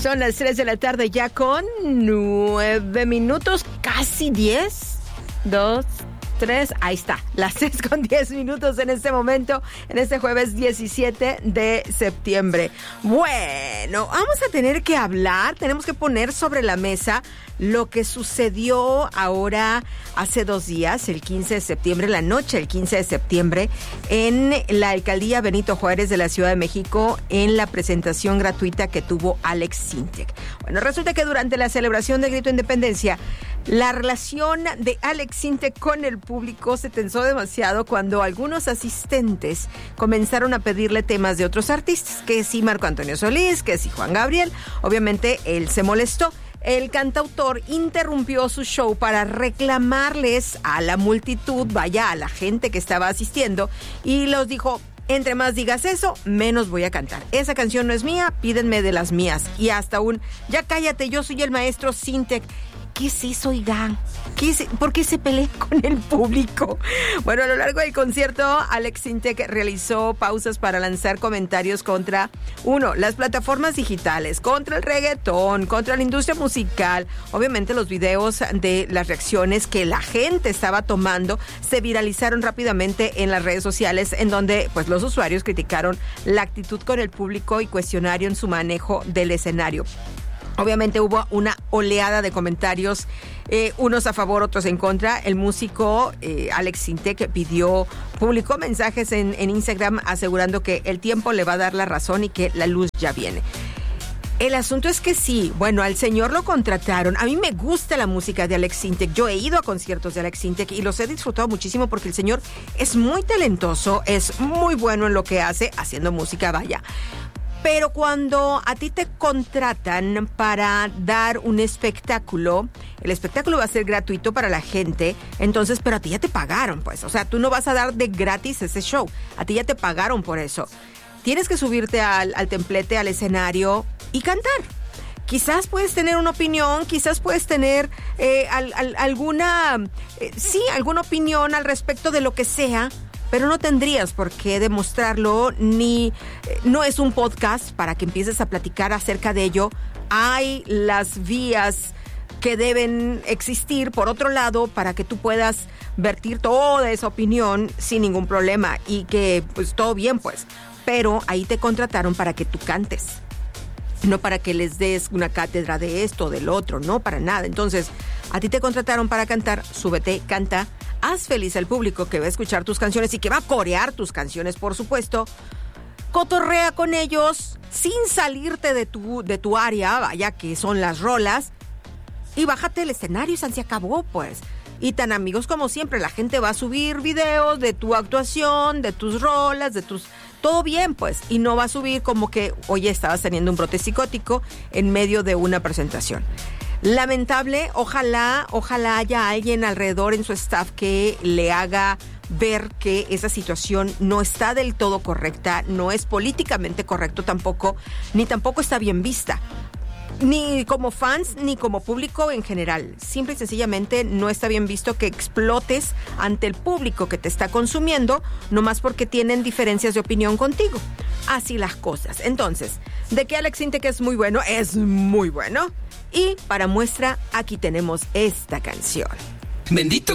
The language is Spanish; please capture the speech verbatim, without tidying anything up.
Son las tres de la tarde ya con nueve minutos, casi diez, dos, tres, ahí está, las seis con diez minutos en este momento, en este jueves diecisiete de septiembre. Bueno, vamos a tener que hablar, tenemos que poner sobre la mesa lo que sucedió ahora hace dos días, el quince de septiembre, la noche del quince de septiembre, en la alcaldía Benito Juárez de la Ciudad de México, en la presentación gratuita que tuvo Alex Sintek. Bueno, resulta que durante la celebración del Grito de Independencia, la relación de Alex Sintek con el público se tensó demasiado cuando algunos asistentes comenzaron a pedirle temas de otros artistas, que si Marco Antonio Solís, que si Juan Gabriel. Obviamente él se molestó. El cantautor interrumpió su show para reclamarles a la multitud, vaya, a la gente que estaba asistiendo, y los dijo: entre más digas eso, menos voy a cantar. Esa canción no es mía, pídenme de las mías. Y hasta un, ya cállate, yo soy el maestro Sintek. ¿Qué es eso, oigan? ¿Qué es? ¿Por qué se pelea con el público? Bueno, a lo largo del concierto, Alex Sintek realizó pausas para lanzar comentarios contra, uno, las plataformas digitales, contra el reggaetón, contra la industria musical. Obviamente los videos de las reacciones que la gente estaba tomando se viralizaron rápidamente en las redes sociales, en donde pues los usuarios criticaron la actitud con el público y cuestionaron su manejo del escenario. Obviamente hubo una oleada de comentarios, eh, unos a favor, otros en contra. El músico eh, Alex Sintek pidió, publicó mensajes en, en Instagram asegurando que el tiempo le va a dar la razón y que la luz ya viene. El asunto es que sí, bueno, al señor lo contrataron. A mí me gusta la música de Alex Sintek. Yo he ido a conciertos de Alex Sintek y los he disfrutado muchísimo porque el señor es muy talentoso, es muy bueno en lo que hace, haciendo música, vaya. Pero cuando a ti te contratan para dar un espectáculo, el espectáculo va a ser gratuito para la gente, entonces, pero a ti ya te pagaron, pues. O sea, tú no vas a dar de gratis ese show, a ti ya te pagaron por eso. Tienes que subirte al, al templete, al escenario y cantar. Quizás puedes tener una opinión, quizás puedes tener eh, al, al, alguna, eh, sí, alguna opinión al respecto de lo que sea, pero no tendrías por qué demostrarlo, ni eh, no es un podcast para que empieces a platicar acerca de ello. Hay las vías que deben existir, por otro lado, para que tú puedas vertir toda esa opinión sin ningún problema y que, pues, todo bien, pues. Pero ahí te contrataron para que tú cantes, no para que les des una cátedra de esto o del otro, no, para nada. Entonces, a ti te contrataron para cantar, súbete, canta. Haz feliz al público que va a escuchar tus canciones y que va a corear tus canciones, por supuesto. Cotorrea con ellos sin salirte de tu, de tu área, vaya, que son las rolas. Y bájate el escenario y se acabó, pues. Y tan amigos como siempre, la gente va a subir videos de tu actuación, de tus rolas, de tus... Todo bien, pues. Y no va a subir como que, oye, estabas teniendo un brote psicótico en medio de una presentación. Lamentable, ojalá, ojalá haya alguien alrededor en su staff que le haga ver que esa situación no está del todo correcta, no es políticamente correcto tampoco, ni tampoco está bien vista. Ni como fans, ni como público en general. Simple y sencillamente no está bien visto que explotes ante el público que te está consumiendo, nomás porque tienen diferencias de opinión contigo. Así las cosas. Entonces, de que Alex Sintek es muy bueno, es muy bueno. Y para muestra, aquí tenemos esta canción. Bendito.